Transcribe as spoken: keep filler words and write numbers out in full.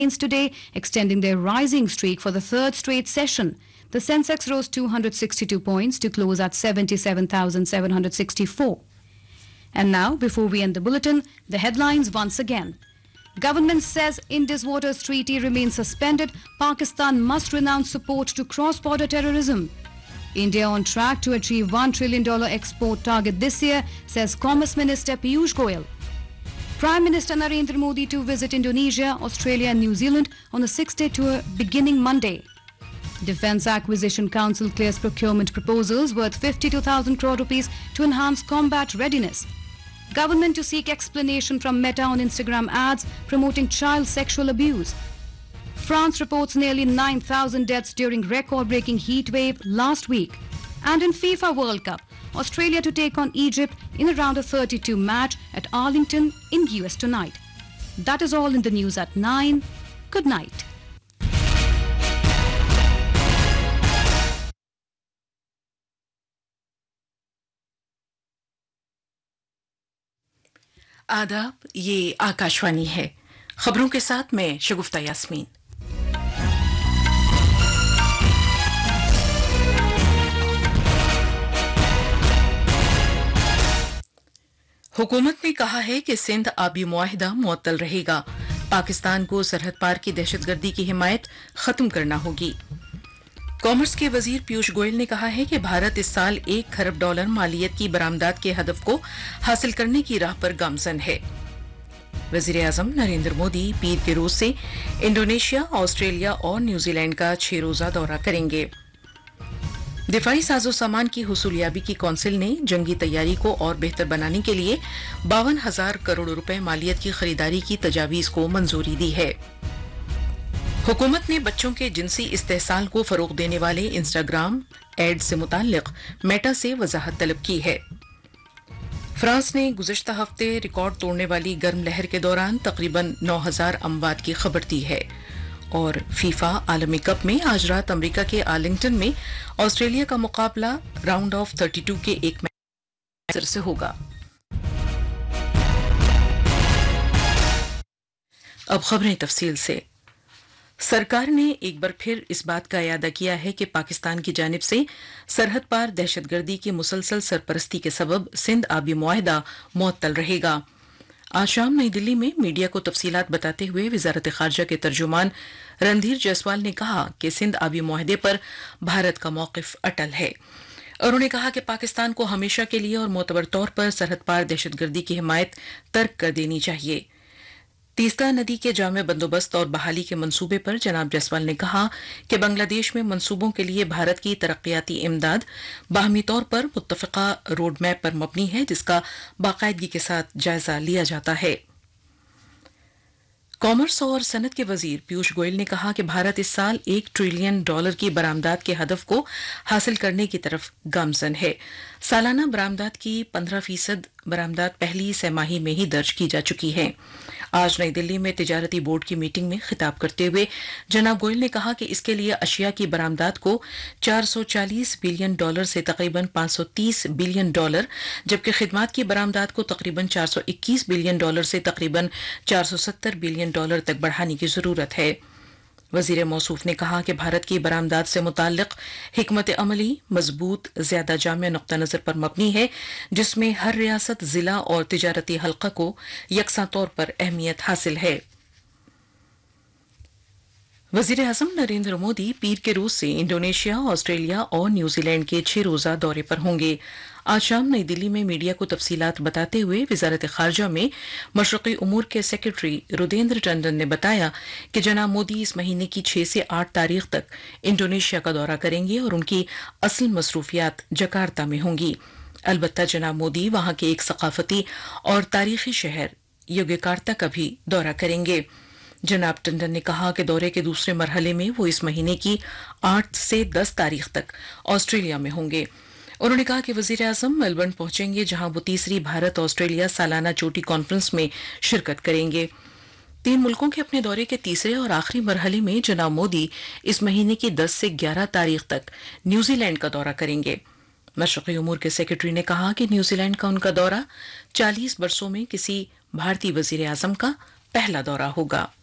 today, extending their rising streak for the third straight session. The Sensex rose two hundred sixty-two points to close at seventy-seven thousand seven hundred sixty-four. And now, before we end the bulletin, the headlines once again. Government says Indus Waters Treaty remains suspended. Pakistan must renounce support to cross-border terrorism. India on track to achieve one trillion dollars export target this year, says Commerce Minister Piyush Goyal. Prime Minister Narendra Modi to visit Indonesia, Australia and New Zealand on a six-day tour beginning Monday. Defence Acquisition Council clears procurement proposals worth fifty-two thousand crore rupees to enhance combat readiness. Government to seek explanation from Meta on Instagram ads promoting child sexual abuse. France reports nearly nine thousand deaths during record-breaking heat wave last week. And in FIFA World Cup, Australia to take on Egypt in a round of thirty-two match at Arlington in U S tonight. That is all in the news at nine. Good night. आदाब, ये आकाशवाणी है। खबरों के साथ मैं शगुफ्ता यास्मीन। हुकूमत ने कहा है कि सिंध आबी मुआहिदा मुअत्तल रहेगा। पाकिस्तान को सरहद पार की दहशतगर्दी की हिमायत खत्म करना होगी। कॉमर्स के वजीर पीयूष गोयल ने कहा है कि भारत इस साल एक खरब डॉलर मालियत की बरामदात के हदफ को हासिल करने की राह पर गामजन है। वजीर आजम नरेंद्र मोदी पीर के रोज से इंडोनेशिया, ऑस्ट्रेलिया और न्यूजीलैंड का छह रोजा दौरा करेंगे। दिफाई साजो सामान की हुसूलियाबी की कौंसिल ने जंगी तैयारी को और बेहतर बनाने के लिए बावन हजार करोड़ रुपए मालियत की खरीदारी की तजावीज को मंजूरी दी है। हुकूमत ने बच्चों के जिनसी इस्तेहसाल को फरोग देने वाले इंस्टाग्राम एड से मुताल्लिक मेटा से वजाहत तलब की है। फ्रांस ने गुज़िश्ता हफ्ते रिकॉर्ड तोड़ने वाली गर्म लहर के दौरान तकरीबन नौ हजार अमवात की खबर दी है। और फीफा आलमी कप में आज रात अमेरिका के आर्लिंगटन में ऑस्ट्रेलिया का मुकाबला राउंड ऑफ बत्तीस के एक मैच से होगा। अब खबरें तफसील से। सरकार ने एक बार फिर इस बात का इयादा किया है कि पाकिस्तान की जानिब से सरहद पार दहशतगर्दी की मुसलसल सरपरस्ती के सबब सिंध आबी मुआहिदा मुअत्तल रहेगा। आज शाम नई दिल्ली में मीडिया को तफसीलात बताते हुए वजारत खारजा के तर्जुमान रणधीर जायसवाल ने कहा कि सिंध आबी मुआहिदे पर भारत का मौकिफ अटल है। उन्होंने कहा कि पाकिस्तान को हमेशा के लिए और मोतबर तौर पर सरहद पार दहशतगर्दी की हिमायत तर्क कर देनी चाहिए। तीस्ता नदी के जामे बंदोबस्त और बहाली के मंसूबे पर जनाब जायसवाल ने कहा कि बांग्लादेश में मंसूबों के लिए भारत की तरक्याती इमदाद बाहमी तौर पर मुत्तफ़िका रोड मैप पर मबनी है, जिसका बाकायदगी के साथ जायजा लिया जाता है। कॉमर्स और सनत के वजीर पीयूष गोयल ने कहा कि भारत इस साल एक ट्रिलियन डॉलर की बरामदात के हदफ को हासिल करने की तरफ गामजन है। सालाना बरामदात की पंद्रह फीसद बरामदात पहली सैमाही में ही दर्ज की जा चुकी है। आज नई दिल्ली में तिजारती बोर्ड की मीटिंग में खिताब करते हुए जनाब गोयल ने कहा कि इसके लिए अशिया की बरामदात को चार सौ चालीस बिलियन डॉलर से तकरीबन पाँच सौ तीस बिलियन डॉलर, जबकि खिदमात की बरामदात को तकरीबन चार सौ इक्कीस बिलियन डॉलर से तकरीबन चार सौ सत्तर बिलियन डॉलर तक बढ़ाने की जरूरत है। वजीर मौसूफ ने कहा कि भारत की बरामदात से मुताल्लिक हिकमत अमली मजबूत, ज्यादा जामिया नुक्ता नजर पर मबनी है, जिसमें हर रियासत, जिला और तिजारती हल्का को यकसा तौर पर अहमियत हासिल है। वजीर आजम नरेंद्र मोदी पीर के रोज से इंडोनेशिया, ऑस्ट्रेलिया और न्यूजीलैंड के छह रोजा दौरे पर होंगे। आज शाम नई दिल्ली में मीडिया को तफसीलात बताते हुए वजारत खारजा में मशरक़ी उमूर के सेक्रेटरी रुदेंद्र टंडन ने बताया कि जनाब मोदी इस महीने की छह से आठ तारीख तक इंडोनेशिया का दौरा करेंगे और उनकी असल मसरूफियात जकार्ता में होंगी। अलबत्ता जनाब मोदी वहां के एक सकाफती और तारीखी शहर योग्यकार्ता का भी दौरा करेंगे। जनाब टंडन ने कहा कि दौरे के दूसरे मरहले में वो इस महीने की आठ से दस तारीख तक ऑस्ट्रेलिया में होंगे। उन्होंने कहा कि वजीर आजम मेलबर्न पहुंचेंगे, जहां वो तीसरी भारत ऑस्ट्रेलिया सालाना चोटी कॉन्फ्रेंस में शिरकत करेंगे। तीन मुल्कों के अपने दौरे के तीसरे और आखिरी मरहले में जनाब मोदी इस महीने की दस से ग्यारह तारीख तक न्यूजीलैंड का दौरा करेंगे। मशरक़ी उमूर के सेक्रेटरी ने कहा कि न्यूजीलैंड का उनका दौरा चालीस वर्षों में किसी भारतीय वजीर आजम का पहला दौरा होगा।